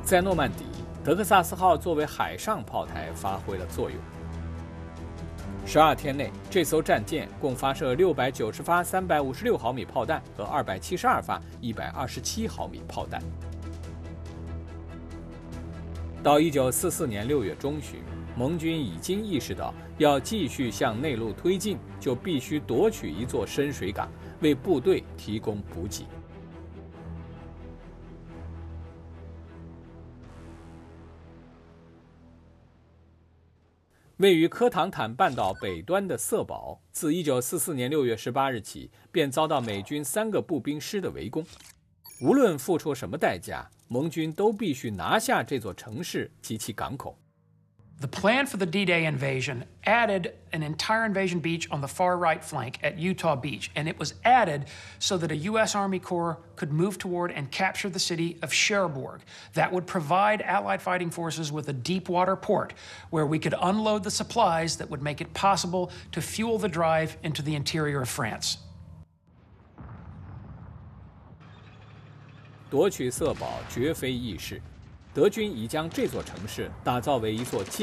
在诺曼底，德克萨斯号作为海上炮台发挥了作用。12天内，这艘战舰共发射690发356毫米炮弹和272发127毫米炮弹。到1944年6月中旬，盟军已经意识到，要继续向内陆推进，就必须夺取一座深水港，为部队提供补给。位于科唐坦半岛北端的色保，自1944年6月18日起，便遭到美军3个步兵师的围攻。无论付出什么代价，盟军都必须拿下这座城市及其港口。 The plan for the D-Day invasion added an entire invasion beach on the far right flank at Utah Beach, and it was added so that a U.S. Army Corps could move toward and capture the city of Cherbourg. That would provide Allied fighting forces with a deep water port where we could unload the supplies that would make it possible to fuel the drive into the interior of France. 夺取色保绝非易事，德军已将这座城市打造为一座